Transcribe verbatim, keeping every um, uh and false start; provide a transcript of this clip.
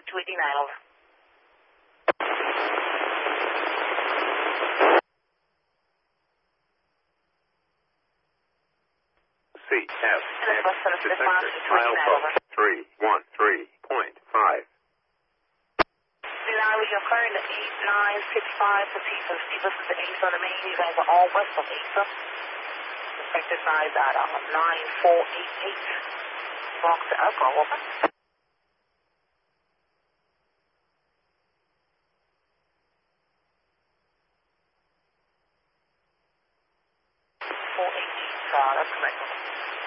two eighty-nine, over. C F And this X bus center detector, response to two eighty-nine, over. milepost three one three point five. Now region current eight nine six five for T for Steve, this is the Ace on the main. You guys are all west of Asa. Effective size at uh, nine four eight eight. Walk to Elko, over. four eight eight, uh, that's correct.